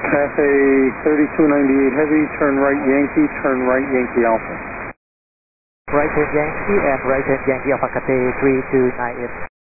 Cathay 3298 Heavy, turn right Yankee Alpha. Right hand Yankee and right hand Yankee Alpha Cathay 3298.